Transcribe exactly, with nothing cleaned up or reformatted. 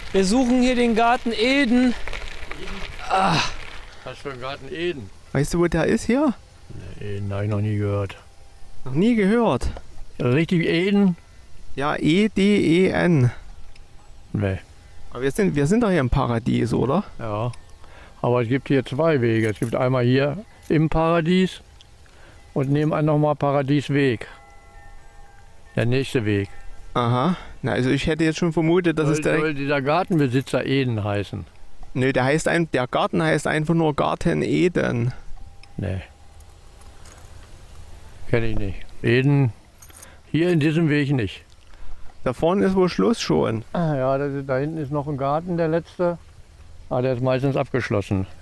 Wir suchen hier den Garten Eden. Ah. Was für ein Garten Eden? Weißt du, wo der ist hier? Nee, Eden habe ich noch nie gehört. Noch nie gehört. Richtig Eden? Ja, E D E N. Nee. Aber wir sind, wir sind doch hier im Paradies, oder? Ja. Aber es gibt hier zwei Wege. Es gibt einmal hier im Paradies und nebenan nochmal Paradiesweg. Der nächste Weg. Aha. Na, also ich hätte jetzt schon vermutet, dass soll, es direkt... soll dieser Gartenbesitzer Eden heißen? Nö, der heißt ein, der Garten heißt einfach nur Garten Eden. Nee. Kenne ich nicht. Eden, hier in diesem Weg nicht. Da vorne ist wohl Schluss schon. Ah, ja, das ist, da hinten ist noch ein Garten, der letzte. Ah, der ist meistens abgeschlossen.